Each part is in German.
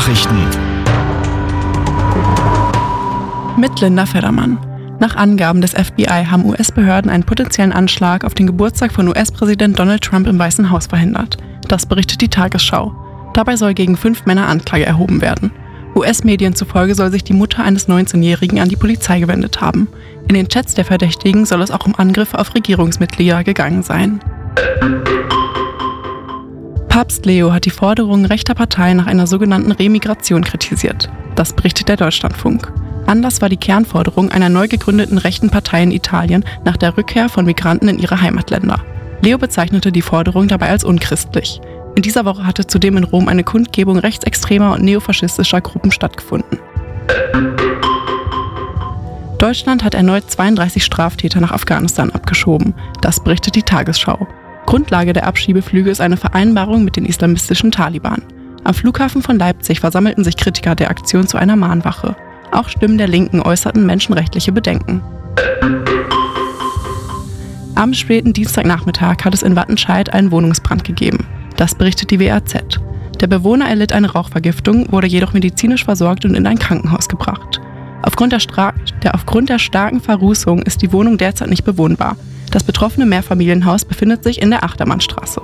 Nachrichten. Mit Linda Feddermann. Nach Angaben des FBI haben US-Behörden einen potenziellen Anschlag auf den Geburtstag von US-Präsident Donald Trump im Weißen Haus verhindert. Das berichtet die Tagesschau. Dabei soll gegen 5 Männer Anklage erhoben werden. US-Medien zufolge soll sich die Mutter eines 19-Jährigen an die Polizei gewendet haben. In den Chats der Verdächtigen soll es auch um Angriffe auf Regierungsmitglieder gegangen sein. Papst Leo hat die Forderungen rechter Parteien nach einer sogenannten Remigration kritisiert. Das berichtet der Deutschlandfunk. Anlass war die Kernforderung einer neu gegründeten rechten Partei in Italien nach der Rückkehr von Migranten in ihre Heimatländer. Leo bezeichnete die Forderung dabei als unchristlich. In dieser Woche hatte zudem in Rom eine Kundgebung rechtsextremer und neofaschistischer Gruppen stattgefunden. Deutschland hat erneut 32 Straftäter nach Afghanistan abgeschoben. Das berichtet die Tagesschau. Grundlage der Abschiebeflüge ist eine Vereinbarung mit den islamistischen Taliban. Am Flughafen von Leipzig versammelten sich Kritiker der Aktion zu einer Mahnwache. Auch Stimmen der Linken äußerten menschenrechtliche Bedenken. Am späten Dienstagnachmittag hat es in Wattenscheid einen Wohnungsbrand gegeben. Das berichtet die WAZ. Der Bewohner erlitt eine Rauchvergiftung, wurde jedoch medizinisch versorgt und in ein Krankenhaus gebracht. Aufgrund der starken Verrußung ist die Wohnung derzeit nicht bewohnbar. Das betroffene Mehrfamilienhaus befindet sich in der Achtermannstraße.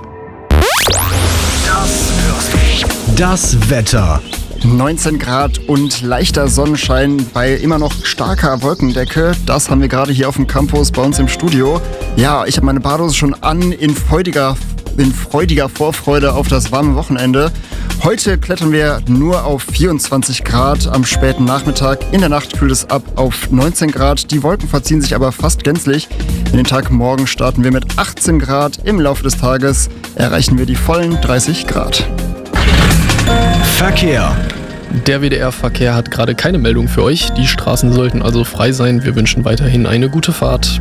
Das Wetter. 19 Grad und leichter Sonnenschein bei immer noch starker Wolkendecke. Das haben wir gerade hier auf dem Campus bei uns im Studio. Ja, ich habe meine Badehose schon an in freudiger Vorfreude auf das warme Wochenende. Heute klettern wir nur auf 24 Grad am späten Nachmittag. In der Nacht kühlt es ab auf 19 Grad. Die Wolken verziehen sich aber fast gänzlich. In den Tag morgen starten wir mit 18 Grad. Im Laufe des Tages erreichen wir die vollen 30 Grad. Verkehr. Der WDR-Verkehr hat gerade keine Meldung für euch. Die Straßen sollten also frei sein. Wir wünschen weiterhin eine gute Fahrt.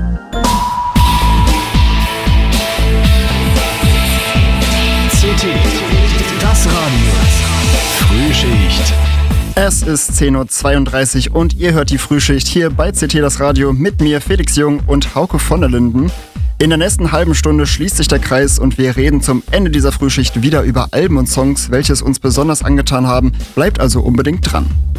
CT, das Radio. Frühschicht. Es ist 10.32 Uhr und ihr hört die Frühschicht hier bei CT das Radio mit mir, Felix Jung und Hauke von der Linden. In der nächsten halben Stunde schließt sich der Kreis und wir reden zum Ende dieser Frühschicht wieder über Alben und Songs, welche es uns besonders angetan haben. Bleibt also unbedingt dran.